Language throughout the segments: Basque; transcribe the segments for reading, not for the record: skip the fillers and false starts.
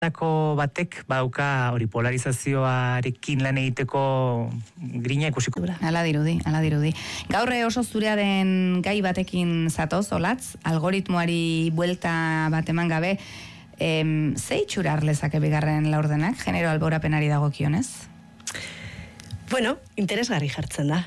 Dako batek bauka hori polarizazioarekin lan egiteko grina ikusiko. Hala dirudi. Gaur oso zurea den gai batekin zatoz, Olatz, algoritmoari buelta bat eman gabe, ze itxurar lezake bigarren laurdenak, genero alborapenari dagokionez? Bueno, interesgarri jartzen da.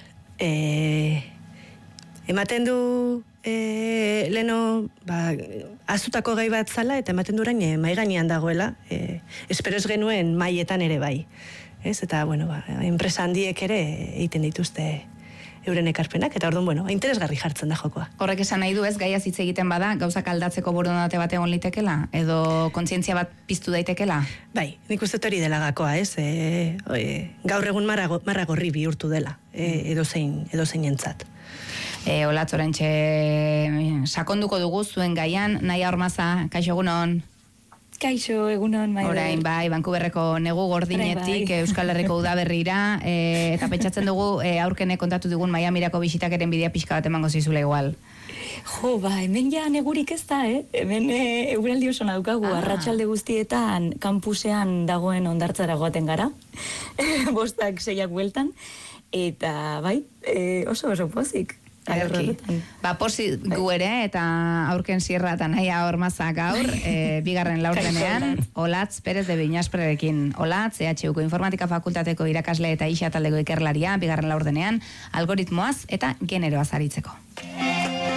Ematen du leno azutako gai bat zala, eta ematen durain mai gainean dagoela, espero ez genuen maietan ere bai. Eta, bueno, enpresa handiek ere egiten dituzte euren ekarpenak, eta orduan, bueno, interesgarri jartzen da jokoa. Horrek esan nahi du ez, gaia hitz egiten bada, gauzak aldatzeko borondate bat egon litekela, edo kontzientzia bat piztu daitekela? Bai, nik uste hori dela gakoa, ez? Gaur egun marra gorri bihurtu dela, edozein entzat. Olatz, oraintxe sakonduko dugu zuen gaian, Naia Ormaza, kaixo egunon. Kaixo egunon, Maider. Orain bai, Vancouverreko negu gordinetik Euskal Herriko udaberrira, eta pentsatzen dugu aurkene kontatu digun Miamirako bisitakeren bidea pixka bat emango zizula igual. Jo, hemen ja negurik ez da, Hemen eguraldi oso daukagu, arratsalde guztietan kanpusean dagoen hondartzara joaten gara, 5-6 bueltan, eta bai, oso pozik. Posi gu ere, eta aurken zierra eta Naia Ormaza gaur, bigarren laurdenean, Olatz Perez de Viñasprerekin. Olatz, EHUko Informatika Fakultateko irakasle eta isa taldeko ikerlaria, bigarren laurdenean, algoritmoaz eta generoaz aritzeko.